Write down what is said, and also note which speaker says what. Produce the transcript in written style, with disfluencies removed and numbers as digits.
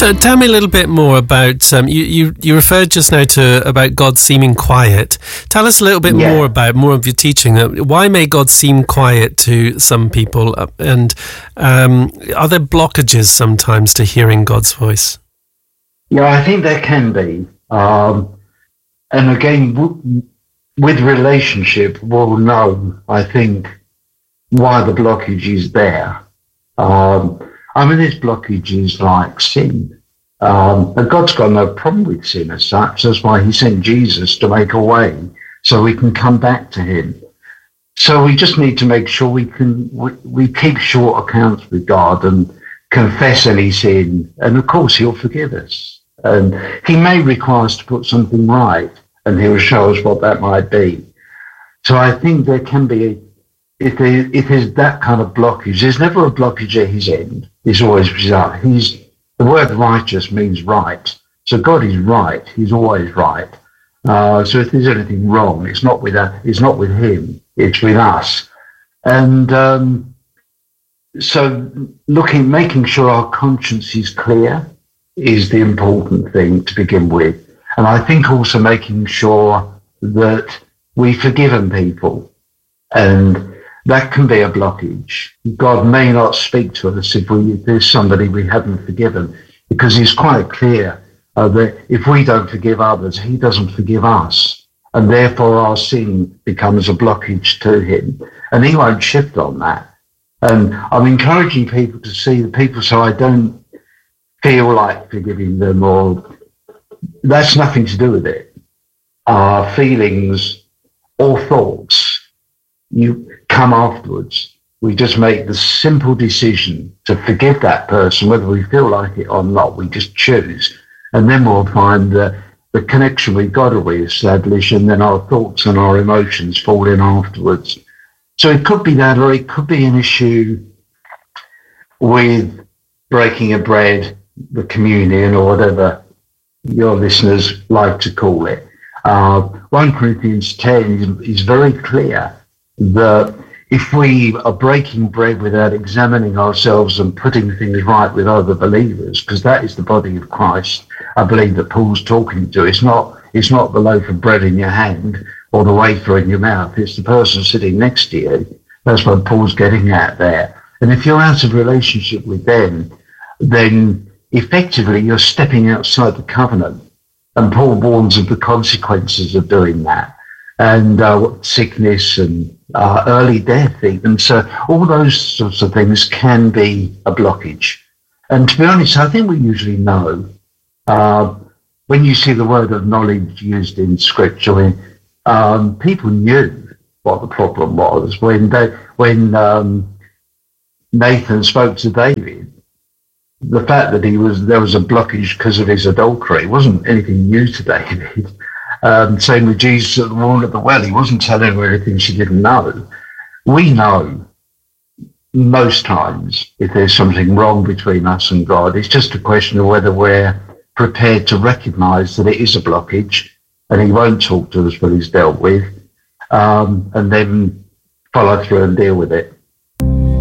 Speaker 1: Tell me a little bit more about, you referred just now to about God seeming quiet. Tell us a little bit more of your teaching. Why may God seem quiet to some people? And are there blockages sometimes to hearing God's voice?
Speaker 2: Yeah, I think there can be. And again, with relationship, we'll know, I think, why the blockage is there. This blockage is like sin. And God's got no problem with sin as such. That's why he sent Jesus to make a way so we can come back to him. So we just need to make sure we keep short accounts with God and confess any sin. And of course, he'll forgive us. And he may require us to put something right, and he'll show us what that might be. So I think there can be, if there's that kind of blockage, there's never a blockage at his end. It's always result. The word righteous means right. So God is right. He's always right. So if there's anything wrong, it's not with him. It's with us. And so making sure our conscience is clear is the important thing to begin with. And I think also making sure that we've forgiven people, and that can be a blockage. God may not speak to us if there's somebody we haven't forgiven, because he's quite clear that if we don't forgive others, he doesn't forgive us, and therefore our sin becomes a blockage to him, and he won't shift on that. And I'm encouraging people to see the people so I don't feel like forgiving them, or that's nothing to do with it. Our feelings or thoughts, you come afterwards. We just make the simple decision to forgive that person, whether we feel like it or not. We just choose. And then we'll find that the connection we've got to reestablish, and then our thoughts and our emotions fall in afterwards. So it could be that, or it could be an issue with breaking of bread, the communion, or whatever your listeners like to call it. 1 Corinthians 10 is very clear that if we are breaking bread without examining ourselves and putting things right with other believers, because that is the body of Christ, I believe that Paul's talking to. It's not the loaf of bread in your hand or the wafer in your mouth. It's the person sitting next to you. That's what Paul's getting at there. And if you're out of relationship with them, then effectively you're stepping outside the covenant. And Paul warns of the consequences of doing that, and sickness and early death even. So all those sorts of things can be a blockage. And to be honest, I think we usually know when you see the word of knowledge used in Scripture. People knew what the problem was when Nathan spoke to David. The fact that there was a blockage because of his adultery wasn't anything new to David. Same with Jesus at the woman at the well. He wasn't telling her anything she didn't know. We know most times if there's something wrong between us and God. It's just a question of whether we're prepared to recognize that it is a blockage and he won't talk to us when he's dealt with, and then follow through and deal with it.